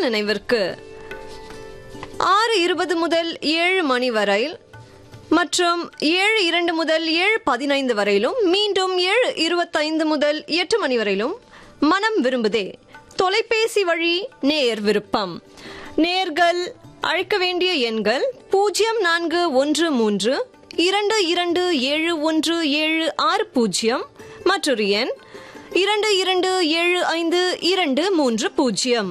நினைவிற்கு 6:20 முதல் 7 மணி வரை மற்றும் 7:02 முதல் 7:15 வரையிலும், மீண்டும் 7:25 முதல் 8 மணி வரையிலும் மனம் விரும்புதே தொலைபேசி வழி நேயர் விருப்பம். நேயர்கள் அழைக்க வேண்டிய எண்கள் 0413 227176 மற்றொரு எண் 2275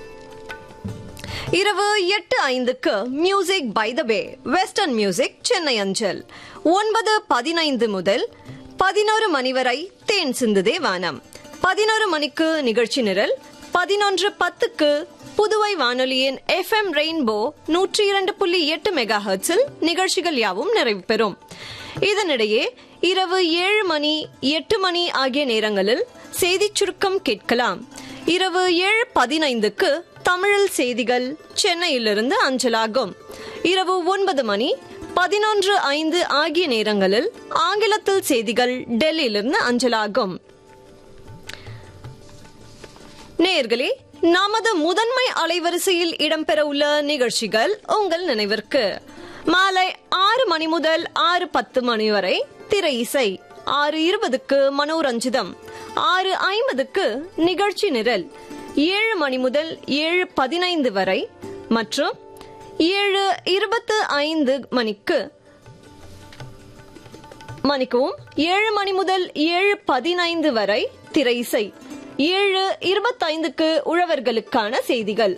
இரவு 8:05 music by the pay western music Chennai அஞ்சல். 9:15 முதல் 11 மணி வரை தேன் சிந்துதே வானம். 11 மணிக்கு நிகழ்ச்சி நிரல். 11:10 புதுவை வானொலியின் FM ரெயின்போ 102.8 மெகாஹெர்ட்ஸில் நிகழ்ச்சிகள் யாவும் நிறைவு பெறும். இதனிடையே இரவு 7 மணி 8 மணி ஆகிய நேரங்களில் செய்தி சுருக்கம் கேட்கலாம். இரவு 7:15 தமிழில் செய்திகள் சென்னையிலிருந்து அஞ்சலாகும். இரவு 9 மணி 11:05 ஆகிய நேரங்களில் ஆங்கிலத்தில் செய்திகள் டெல்லியிலிருந்து அஞ்சலாகும். நேயர்களே, நமது முதன்மை அலைவரிசையில் இடம்பெற உள்ள நிகழ்ச்சிகள் உங்கள் நினைவிற்கு. மாலை 6 மணி முதல் 6:10 மணி வரை திரை இசை, 6:20 மனோரஞ்சிதம், 6:50 நிகழ்ச்சி நிரல், 7 மணி முதல் 7:15 வரை மற்றும் 7:25 மணிக்கும் 7 மணி முதல் 7:15 வரை திரை இசை, 7:25 உழவர்களுக்கான செய்திகள்,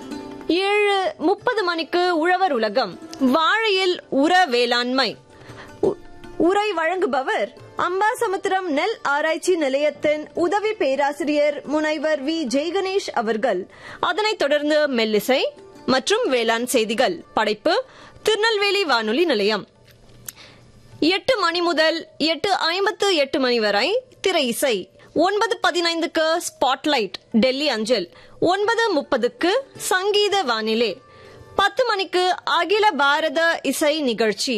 7:30 மணிக்கு உழவர் உலகம், வாழையில் உர வேளாண்மை. உரை வழங்குபவர் அம்பாசமுத்திரம் நெல் ஆராய்ச்சி நிலையத்தின் உதவி பேராசிரியர் முனைவர் வி ஜெய்கணேஷ் அவர்கள். அதனைத் தொடர்ந்து மெல்லிசை மற்றும் வேளாண் செய்திகள். படைப்பு திருநெல்வேலி வானொலி நிலையம். 8 மணி முதல் 8:58 மணி வரை திரை இசை. 9:15 ஸ்பாட்லைட் டெல்லி அஞ்சல். 9:30 சங்கீத வானிலை. 10 மணிக்கு அகில பாரத இசை நிகழ்ச்சி.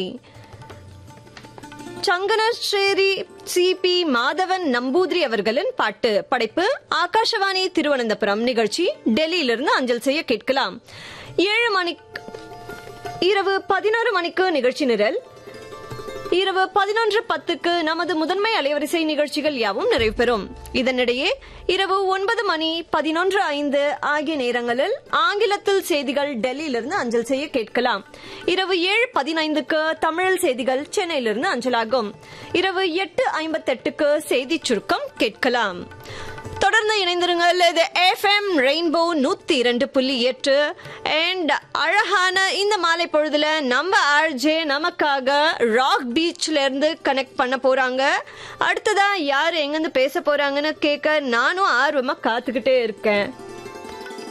சங்கனஸ்ரீ CP மாதவன் நம்பூதிரி அவர்களின் பாட்டு. படைப்பு ஆகாஷவாணி திருவனந்தபுரம். நிகழ்ச்சி டெல்லியிலிருந்து அஞ்சல் செய்ய கேட்கலாம். 7 மணிக்கு இரவு 11 மணிக்கு நிகழ்ச்சி நிரல். இரவு 11:10 நமது முதன்மை அலைவரிசை நிகழ்ச்சிகள் யாவும் நிறைவு பெறும். இதனிடையே இரவு 9 மணி 11:05 ஆகிய நேரங்களில் ஆங்கிலத்தில் செய்திகள் டெல்லியிலிருந்து அஞ்சல் செய்ய கேட்கலாம். இரவு 7:15 தமிழில் செய்திகள் சென்னையிலிருந்து அஞ்சலாகும். இரவு 8:58 செய்தி சுருக்கம் கேட்கலாம். தொடர்ந்து இணைந்திருங்கள். இது FM ரெயின்போ 102.8 அண்ட் அழகான இந்த மாலை பொழுதுல நம்ம RJ நமக்காக ராக் பீச்ல இருந்து கனெக்ட் பண்ண போறாங்க. அடுத்ததா யாரு எங்கிருந்து பேச போறாங்கன்னு கேட்க நானும் ஆர்வமா காத்துக்கிட்டே இருக்கேன்.